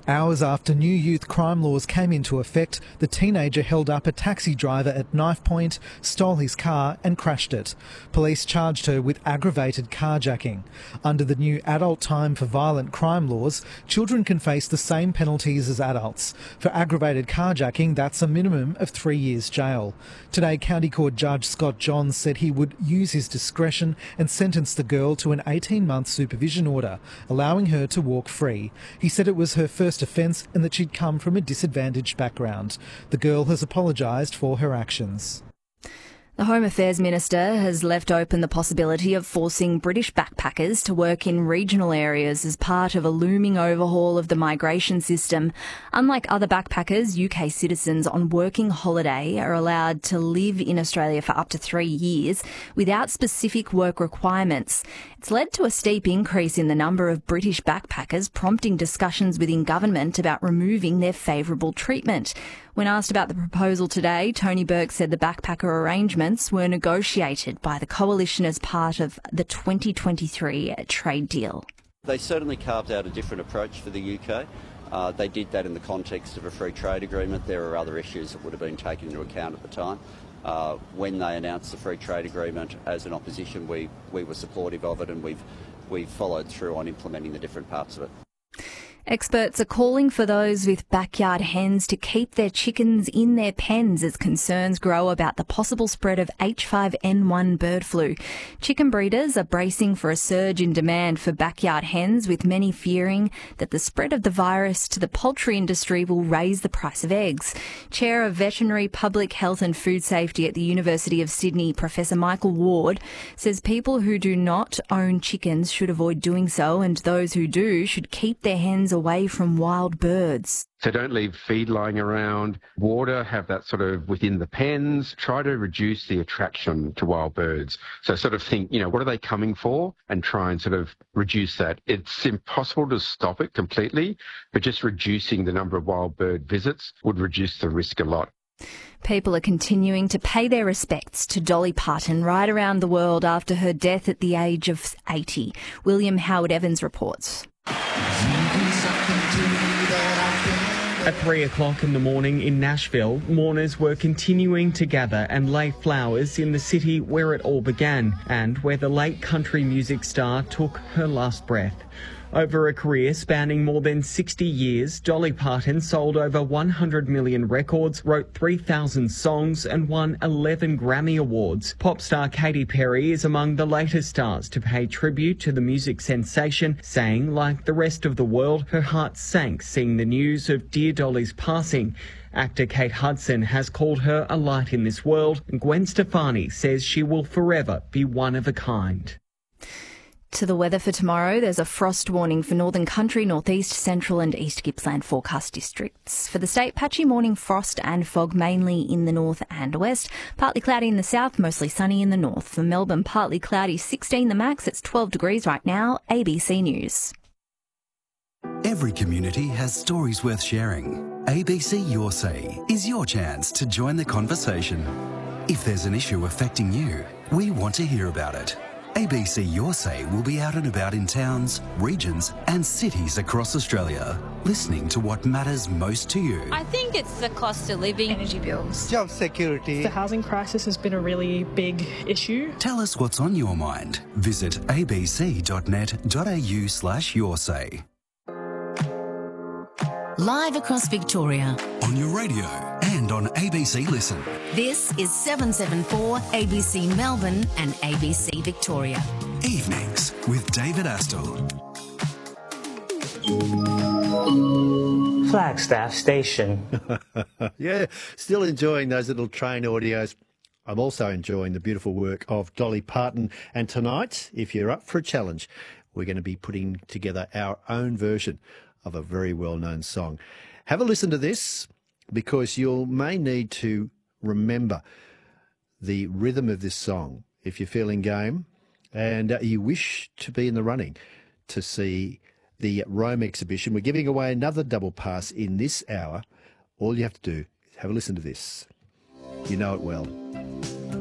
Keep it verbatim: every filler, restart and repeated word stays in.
Hours after new youth crime laws came into effect, the teenager held up a taxi driver at knife point, stole his car and crashed it. Police charged her with aggravated carjacking. Under the new adult time for violent crime laws, children can face the same penalties as adults. For aggravated carjacking, that's a minimum of three years jail. Today, County Court Judge Scott Johns said he would use his discretion and sentence the girl to an eighteen-month supervision order, allowing her to walk free. He said it was her first offence and that she'd come from a disadvantaged background. The girl has apologised for her actions. The Home Affairs Minister has left open the possibility of forcing British backpackers to work in regional areas as part of a looming overhaul of the migration system. Unlike other backpackers, U K citizens on working holiday are allowed to live in Australia for up to three years without specific work requirements. It's led to a steep increase in the number of British backpackers, prompting discussions within government about removing their favourable treatment. When asked about the proposal today, Tony Burke said the backpacker arrangements were negotiated by the coalition as part of the twenty twenty-three trade deal. They certainly carved out a different approach for the U K. Uh, they did that in the context of a free trade agreement. There are other issues that would have been taken into account at the time. Uh, when they announced the free trade agreement as an opposition, we, we were supportive of it, and we've, we've followed through on implementing the different parts of it. Experts are calling for those with backyard hens to keep their chickens in their pens as concerns grow about the possible spread of H five N one bird flu. Chicken breeders are bracing for a surge in demand for backyard hens, with many fearing that the spread of the virus to the poultry industry will raise the price of eggs. Chair of Veterinary Public Health and Food Safety at the University of Sydney, Professor Michael Ward, says people who do not own chickens should avoid doing so, and those who do should keep their hens away from wild birds. So don't leave feed lying around. Water, have that sort of within the pens. Try to reduce the attraction to wild birds. So sort of think, you know, what are they coming for? And try and sort of reduce that. It's impossible to stop it completely, but just reducing the number of wild bird visits would reduce the risk a lot. People are continuing to pay their respects to Dolly Parton right around the world after her death at the age of eighty. William Howard Evans reports. At three o'clock in the morning in Nashville, mourners were continuing to gather and lay flowers in the city where it all began and where the late country music star took her last breath. Over a career spanning more than sixty years, Dolly Parton sold over one hundred million records, wrote three thousand songs and won eleven Grammy Awards. Pop star Katy Perry is among the latest stars to pay tribute to the music sensation, saying, like the rest of the world, her heart sank seeing the news of dear Dolly's passing. Actor Kate Hudson has called her a light in this world. Gwen Stefani says she will forever be one of a kind. To the weather for tomorrow, there's a frost warning for Northern Country, Northeast, Central and East Gippsland forecast districts. For the state, patchy morning frost and fog mainly in the north and west. Partly cloudy in the south, mostly sunny in the north. For Melbourne, partly cloudy, sixteen the max. It's twelve degrees right now. A B C News. Every community has stories worth sharing. A B C Your Say is your chance to join the conversation. If there's an issue affecting you, we want to hear about it. A B C Your Say will be out and about in towns, regions and cities across Australia, listening to what matters most to you. I think it's the cost of living, energy bills, job security. The housing crisis has been a really big issue. Tell us what's on your mind. Visit abc.net.au slash your say. Live across Victoria. On your radio and on A B C Listen. This is seven seven four A B C Melbourne and A B C Victoria. Evenings with David Astle. Flagstaff Station. Yeah, still enjoying those little train audios. I'm also enjoying the beautiful work of Dolly Parton. And tonight, if you're up for a challenge, we're going to be putting together our own version of a very well-known song. Have a listen to this, because you may need to remember the rhythm of this song if you're feeling game and uh, you wish to be in the running to see the Rome exhibition. We're giving away another double pass in this hour. All you have to do is have a listen to this. You know it well.